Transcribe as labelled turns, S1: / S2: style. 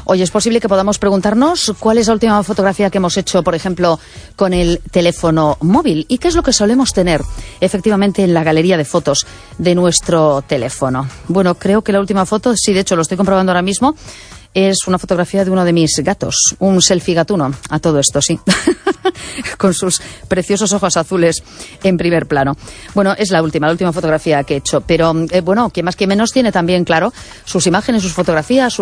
S1: Hoy es posible que podamos preguntarnos cuál es la última fotografía que hemos hecho, por ejemplo, con el teléfono móvil y qué es lo que solemos tener efectivamente en la galería de fotos de nuestro teléfono. Bueno, creo que la última foto, sí, de hecho lo estoy comprobando ahora mismo, es una fotografía de uno de mis gatos, un selfie gatuno, a todo esto, sí, con sus preciosos ojos azules en primer plano. Bueno, es la última fotografía que he hecho, pero bueno, quien más que menos tiene también, claro, sus imágenes, sus fotografías,